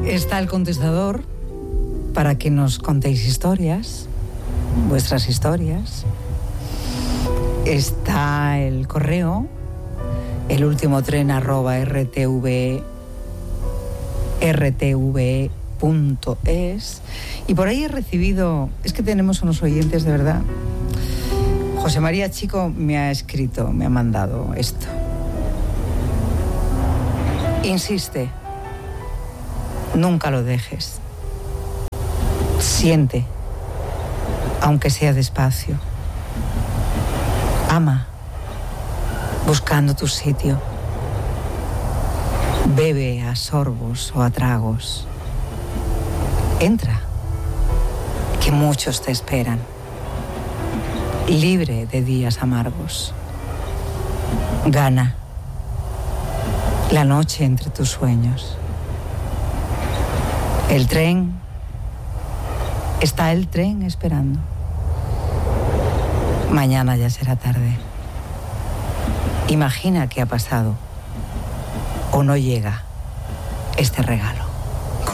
Está el contestador para que nos contéis historias, vuestras historias. Está el correo, elultimotren@rtve.es. Y por ahí he recibido, es que tenemos unos oyentes de verdad. José María Chico me ha escrito, me ha mandado esto. Insiste, nunca lo dejes. Siente, aunque sea despacio. Ama, buscando tu sitio. Bebe a sorbos o a tragos. Entra, que muchos te esperan. Libre de días amargos. Gana la noche entre tus sueños. Está el tren esperando. Mañana ya será tarde. Imagina que ha pasado o no llega este regalo.